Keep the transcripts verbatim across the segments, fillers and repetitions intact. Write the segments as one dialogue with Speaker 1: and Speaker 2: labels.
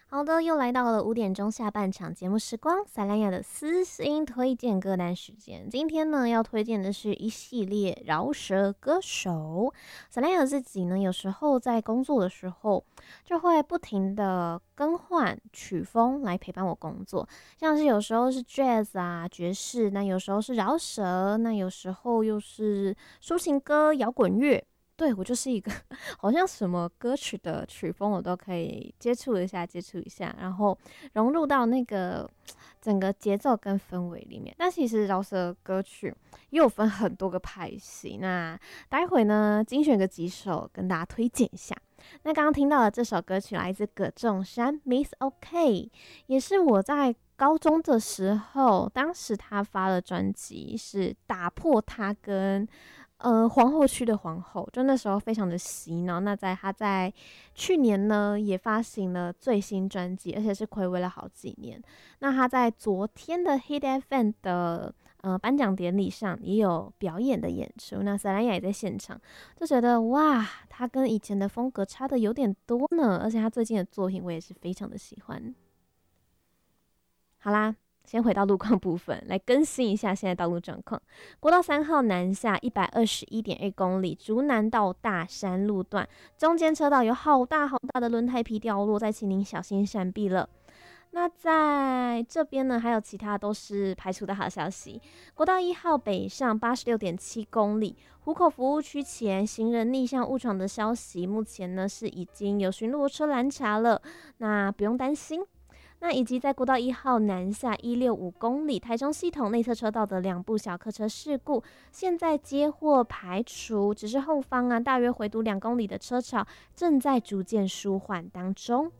Speaker 1: 好的，又来到了五点钟下半场节目时光，塞兰雅的私心推荐歌单时间。今天呢，要推荐的是一系列饶舌歌手。塞兰雅自己呢，有时候在工作的时候，就会不停的更换曲风来陪伴我工作，像是有时候是 jazz 啊、爵士，那有时候是饶舌，那有时候又是抒情歌、摇滚乐。对，我就是一个好像什么歌曲的曲风我都可以接触一下，接触一下，然后融入到那个整个节奏跟氛围里面。但其实饶舌歌曲也有分很多个派系，那待会呢精选个几首跟大家推荐一下。那刚刚听到的这首歌曲来自葛仲山 Miss OK， 也是我在高中的时候，当时他发了专辑是打破他跟呃，皇后区的皇后，就那时候非常的洗脑。那在他在去年呢，也发行了最新专辑，而且是暌违了好几年。那他在昨天的 Hit F M 的呃颁奖典礼上也有表演的演出，那塞兰雅也在现场，就觉得哇，他跟以前的风格差的有点多呢。而且他最近的作品我也是非常的喜欢。好啦，先回到路况部分，来更新一下现在道路状况。国道三号南下一百二十一点二公里，竹南到大山路段，中间车道有好大好大的轮胎皮掉落，再请您小心闪避了。那在这边呢，还有其他都是排除的好消息。国道一号北上八十六点七公里，湖口服务区前行人逆向误闯的消息，目前呢是已经有巡逻车拦查了，那不用担心。那以及在国道一号南下一六五公里，台中系统内侧车道的两部小客车事故，现在接获排除，只是后方啊大约回堵两公里的车潮正在逐渐舒缓当中。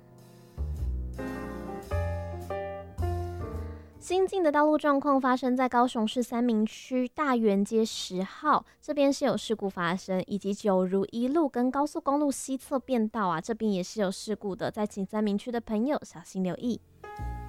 Speaker 1: 新进的道路状况发生在高雄市三民区大园街十号，这边是有事故发生，以及九如一路跟高速公路西侧变道啊，这边也是有事故的，再请三民区的朋友小心留意。